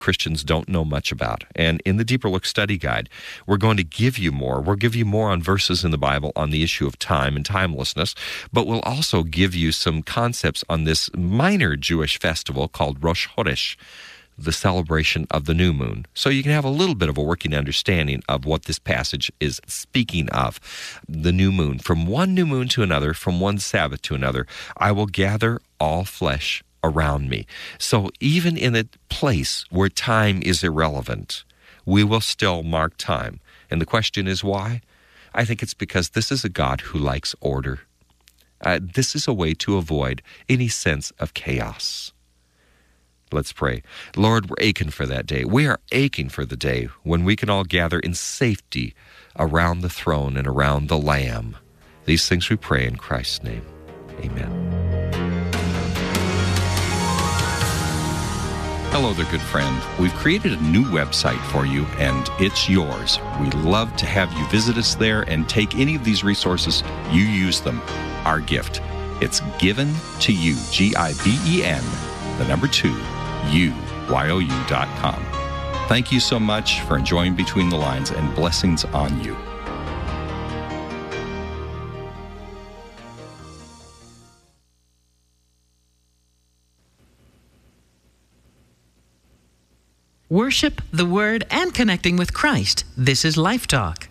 Christians don't know much about. And in the Deeper Look Study Guide, we're going to give you more. We'll give you more on verses in the Bible on the issue of time and timelessness, but we'll also give you some concepts on this minor Jewish festival called Rosh Chodesh, the celebration of the new moon. So you can have a little bit of a working understanding of what this passage is speaking of. The new moon. From one new moon to another, from one Sabbath to another, I will gather all flesh around me. So even in a place where time is irrelevant, we will still mark time. And the question is why? I think it's because this is a God who likes order. This is a way to avoid any sense of chaos. Let's pray. Lord, we're aching for that day. We are aching for the day when we can all gather in safety around the throne and around the Lamb. These things we pray in Christ's name. Amen. Hello there, good friend. We've created a new website for you, and it's yours. We'd love to have you visit us there and take any of these resources. You use them. Our gift. It's given to you, GIVEN, the number 2, UYOU.com. Thank you so much for enjoying Between the Lines, and blessings on you. Worship, the Word, and connecting with Christ. This is Life Talk.